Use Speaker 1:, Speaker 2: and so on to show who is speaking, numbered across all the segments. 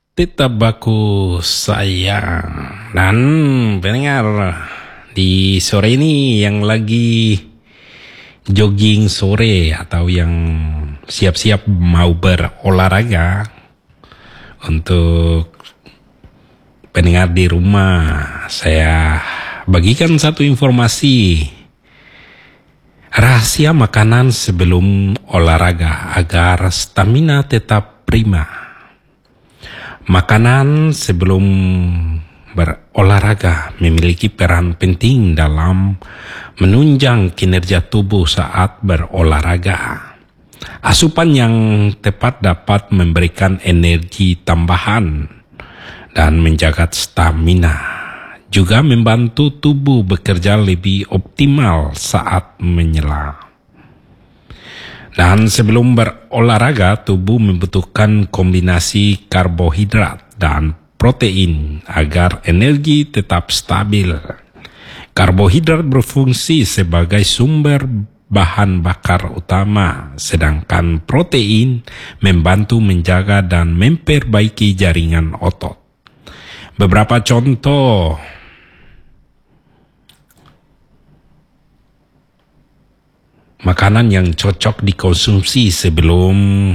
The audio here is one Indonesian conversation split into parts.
Speaker 1: Tetap aku sayang. Dan pendengar, di sore ini yang lagi jogging sore atau yang siap-siap mau berolahraga, untuk pendengar di rumah, saya bagikan satu informasi. Rahasia makanan sebelum olahraga agar stamina tetap prima. Makanan sebelum berolahraga memiliki peran penting dalam menunjang kinerja tubuh saat berolahraga. Asupan yang tepat dapat memberikan energi tambahan dan menjaga stamina, juga membantu tubuh bekerja lebih optimal saat menyelam. Dan sebelum berolahraga, tubuh membutuhkan kombinasi karbohidrat dan protein agar energi tetap stabil. Karbohidrat berfungsi sebagai sumber bahan bakar utama, sedangkan protein membantu menjaga dan memperbaiki jaringan otot. Beberapa contoh: makanan yang cocok dikonsumsi sebelum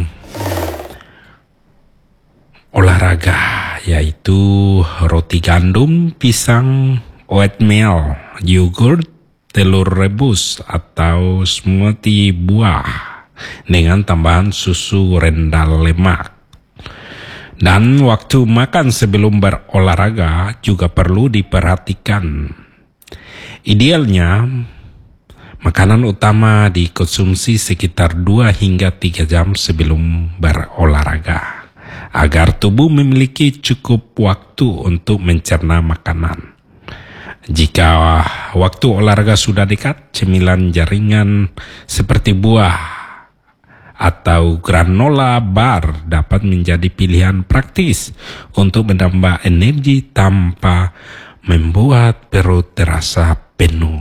Speaker 1: olahraga yaitu roti gandum, pisang, oatmeal, yogurt, telur rebus atau smoothie buah dengan tambahan susu rendah lemak. Dan waktu makan sebelum berolahraga juga perlu diperhatikan. Idealnya makanan utama dikonsumsi sekitar 2 hingga 3 jam sebelum berolahraga, agar tubuh memiliki cukup waktu untuk mencerna makanan. Jika waktu olahraga sudah dekat, cemilan jaringan seperti buah atau granola bar dapat menjadi pilihan praktis untuk menambah energi tanpa membuat perut terasa penuh.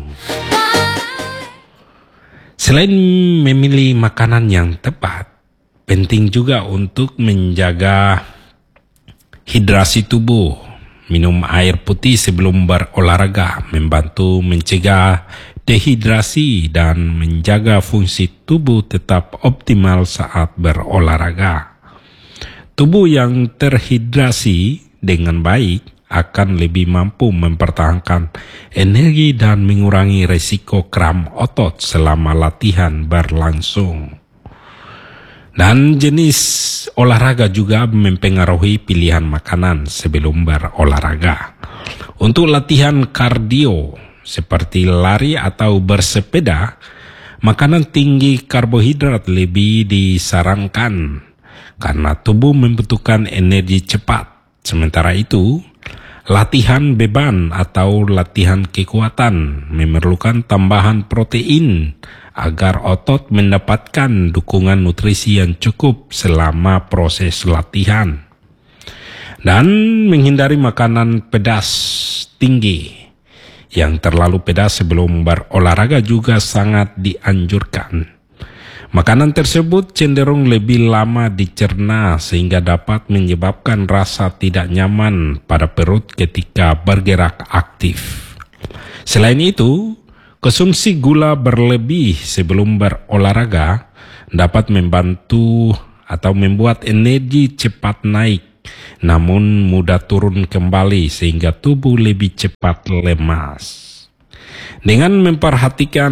Speaker 1: Selain memilih makanan yang tepat, penting juga untuk menjaga hidrasi tubuh. Minum air putih sebelum berolahraga membantu mencegah dehidrasi dan menjaga fungsi tubuh tetap optimal saat berolahraga. Tubuh yang terhidrasi dengan baik akan lebih mampu mempertahankan energi dan mengurangi resiko kram otot selama latihan berlangsung. Dan jenis olahraga juga mempengaruhi pilihan makanan sebelum berolahraga. Untuk latihan kardio seperti lari atau bersepeda, makanan tinggi karbohidrat lebih disarankan karena tubuh membutuhkan energi cepat. Sementara itu, latihan beban atau latihan kekuatan memerlukan tambahan protein agar otot mendapatkan dukungan nutrisi yang cukup selama proses latihan. Dan menghindari makanan pedas tinggi. Yang terlalu pedas sebelum berolahraga juga sangat dianjurkan. Makanan tersebut cenderung lebih lama dicerna sehingga dapat menyebabkan rasa tidak nyaman pada perut ketika bergerak aktif. Selain itu, konsumsi gula berlebih sebelum berolahraga dapat membantu atau membuat energi cepat naik, namun mudah turun kembali sehingga tubuh lebih cepat lemas. Dengan memperhatikan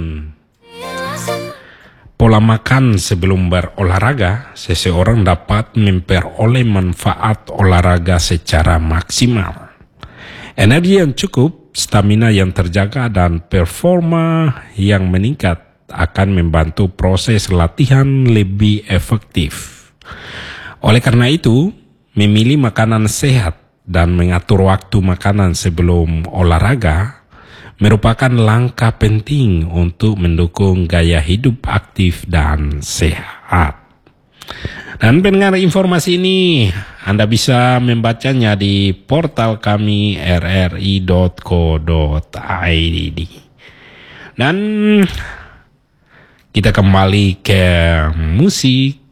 Speaker 1: pola makan sebelum berolahraga, seseorang dapat memperoleh manfaat olahraga secara maksimal. Energi yang cukup, stamina yang terjaga, dan performa yang meningkat akan membantu proses latihan lebih efektif. Oleh karena itu, memilih makanan sehat dan mengatur waktu makanan sebelum olahraga merupakan langkah penting untuk mendukung gaya hidup aktif dan sehat. Dan pendengar, informasi ini Anda bisa membacanya di portal kami rri.co.id. Dan kita kembali ke musik.